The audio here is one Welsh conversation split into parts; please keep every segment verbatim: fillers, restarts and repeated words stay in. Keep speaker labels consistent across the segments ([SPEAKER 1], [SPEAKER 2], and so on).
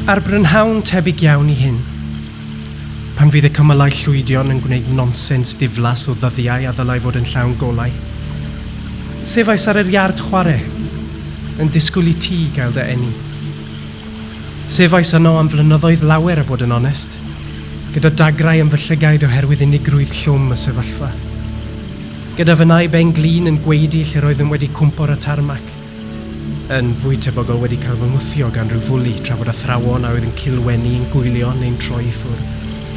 [SPEAKER 1] Ar brynhawn tebyg iawn i hyn, pan fydd y cymylau llwydion yn gwneud nonsens diflas o ddyddiau a ddylai fod yn llawn golau. Sefais ar yr iard chwarae, yn disgwyl i ti gael dy eni. Sefais yno am flynyddoedd lawer a bod yn onest, gyda dagrau yn fy llygaid oherwydd unigrwydd llwm y sefyllfa. Gyda fy nai ben glin yn gweidi lle roedd yn wedi cwmpo'r y tarmac, yn fwy tebygol wedi cael fy ngwthio gan rhyw fwli tra bod athrawon a oedd yn cilwennu yn gwylio neu'n troi i ffwrdd.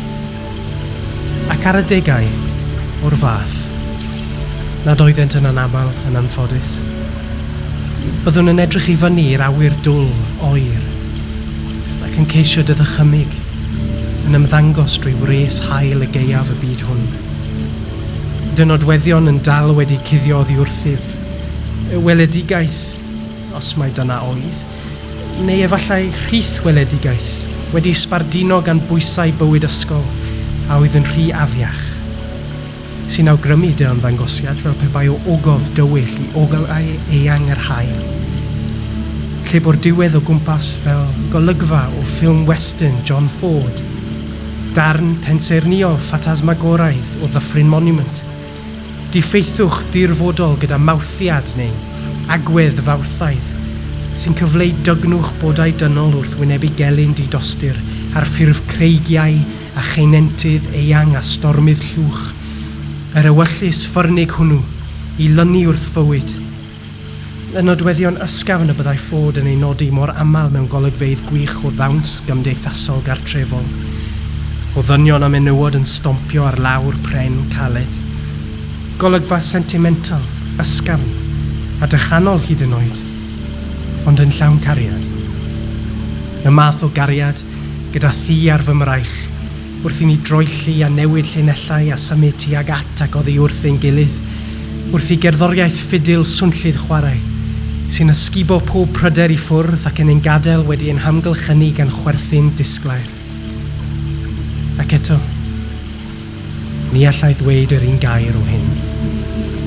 [SPEAKER 1] Ac ar y degau o'r fath, nad oeddent yn anaml yn anffodus. Byddwn yn edrych i fyny i'r awyr dwl, oer, ac yn ceisio dy ddychymig, yn ymddangos drwy wres hael y geiaf y byd hwn. Dy nodweddion yn dal wedi cuddio oddi wrthyf, y weledigaeth, os mai dyna oedd, neu efallai rhith weledigaeth, wedi sbardino gan bwysau bywyd ysgol, a oedd yn rhy afiach, sy'n awgrymu dy ymddangosiad fel pe bai o ogof dywyll i ogolau eang yr hael. Lle bo'r diwedd o gwmpas fel golygfa o ffilm western John Ford, darn pensernio ffatasmagoraidd o Ddyffryn Monument, diffeithwch dirfodol gyda mawthiad neu agwedd fawrthaidd, sy'n cyfleu dygnwch bodau dynol wrth wynebu gelyn didostir ar ffurf creigiau a cheinentydd eang a stormydd llwch, yr ewyllus ffyrnig hwnnw i lynu wrth fywyd. Y nodweddion ysgafn y byddai Ford yn ei nodi mor aml mewn golygfeydd gwych o ddawns gymdeithasol gartrefol, o ddynion a menywod yn stompio ar lawr pren caled. Golygfa sentimental, ysgafn, a dychanol hyd yn oed, ond yn llawn cariad. Y math o gariad gyda thi ar fy mraich, wrth i ni droelli a newid llinellau a symud tuag at ac oddi wrth ein gilydd, wrth i gerddoriaeth ffidil swnllydd chwarae, sy'n ysgubo pob pryder i ffwrdd ac yn ein gadael wedi ein hamgylchynu gan chwerthin disglair. Ac eto, ni allai ddweud yr un gair o hyn.